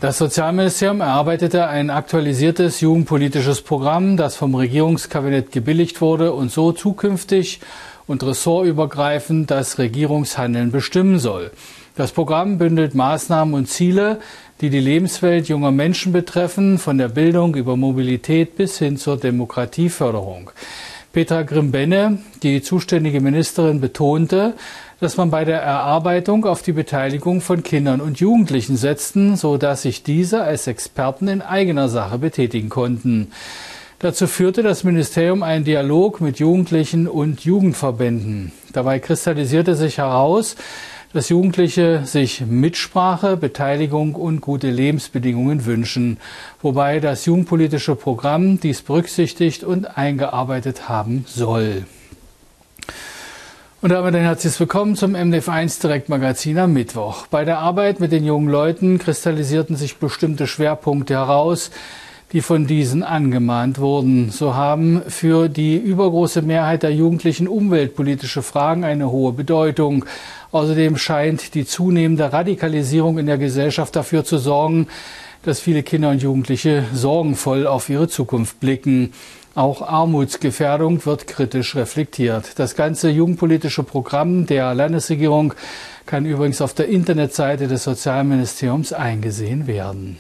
Das Sozialministerium erarbeitete ein aktualisiertes jugendpolitisches Programm, das vom Regierungskabinett gebilligt wurde und so zukünftig und ressortübergreifend das Regierungshandeln bestimmen soll. Das Programm bündelt Maßnahmen und Ziele, die die Lebenswelt junger Menschen betreffen, von der Bildung über Mobilität bis hin zur Demokratieförderung. Petra Grimbenne, die zuständige Ministerin, betonte, dass man bei der Erarbeitung auf die Beteiligung von Kindern und Jugendlichen setzten, sodass sich diese als Experten in eigener Sache betätigen konnten. Dazu führte das Ministerium einen Dialog mit Jugendlichen und Jugendverbänden. Dabei kristallisierte sich heraus, dass Jugendliche sich Mitsprache, Beteiligung und gute Lebensbedingungen wünschen, wobei das jugendpolitische Programm dies berücksichtigt und eingearbeitet haben soll. Und damit ein herzliches Willkommen zum MDF1 Direktmagazin am Mittwoch. Bei der Arbeit mit den jungen Leuten kristallisierten sich bestimmte Schwerpunkte heraus, die von diesen angemahnt wurden. So haben für die übergroße Mehrheit der Jugendlichen umweltpolitische Fragen eine hohe Bedeutung. Außerdem scheint die zunehmende Radikalisierung in der Gesellschaft dafür zu sorgen, dass viele Kinder und Jugendliche sorgenvoll auf ihre Zukunft blicken. Auch Armutsgefährdung wird kritisch reflektiert. Das ganze jugendpolitische Programm der Landesregierung kann übrigens auf der Internetseite des Sozialministeriums eingesehen werden.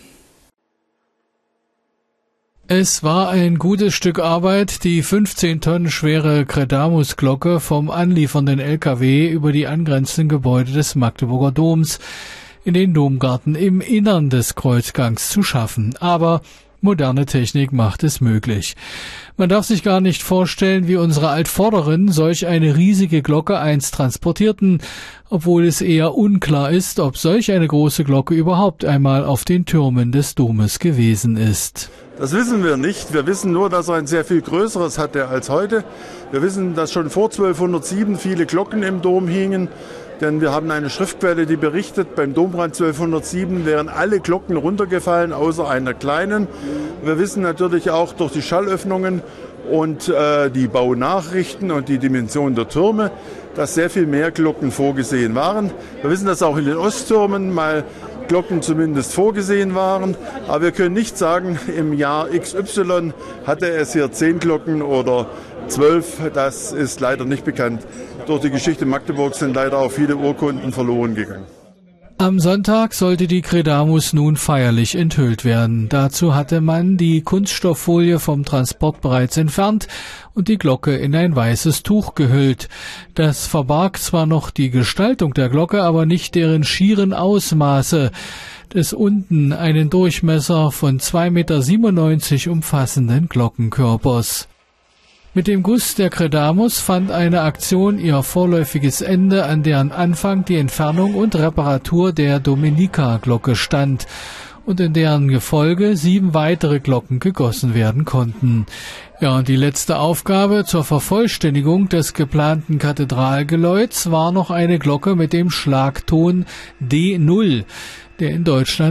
Es war ein gutes Stück Arbeit, die 15 Tonnen schwere Credamus-Glocke vom anliefernden LKW über die angrenzenden Gebäude des Magdeburger Doms in den Domgarten im Innern des Kreuzgangs zu schaffen. Aber moderne Technik macht es möglich. Man darf sich gar nicht vorstellen, wie unsere Altvorderen solch eine riesige Glocke einst transportierten, obwohl es eher unklar ist, ob solch eine große Glocke überhaupt einmal auf den Türmen des Domes gewesen ist. Das wissen wir nicht. Wir wissen nur, dass er ein sehr viel größeres hatte als heute. Wir wissen, dass schon vor 1207 viele Glocken im Dom hingen. Denn wir haben eine Schriftquelle, die berichtet, beim Dombrand 1207 wären alle Glocken runtergefallen, außer einer kleinen. Wir wissen natürlich auch durch die Schallöffnungen und die Baunachrichten und die Dimension der Türme, dass sehr viel mehr Glocken vorgesehen waren. Wir wissen, dass auch in den Osttürmen mal Glocken zumindest vorgesehen waren. Aber wir können nicht sagen, im Jahr XY hatte es hier 10 Glocken oder 12. Das ist leider nicht bekannt. Durch die Geschichte Magdeburgs sind leider auch viele Urkunden verloren gegangen. Am Sonntag sollte die Credamus nun feierlich enthüllt werden. Dazu hatte man die Kunststofffolie vom Transport bereits entfernt und die Glocke in ein weißes Tuch gehüllt. Das verbarg zwar noch die Gestaltung der Glocke, aber nicht deren schieren Ausmaße des unten einen Durchmesser von 2,97 Meter umfassenden Glockenkörpers. Mit dem Guss der Credamus fand eine Aktion ihr vorläufiges Ende, an deren Anfang die Entfernung und Reparatur der Dominika-Glocke stand und in deren Gefolge 7 weitere Glocken gegossen werden konnten. Ja, und die letzte Aufgabe zur Vervollständigung des geplanten Kathedralgeläuts war noch eine Glocke mit dem Schlagton D0, der in Deutschland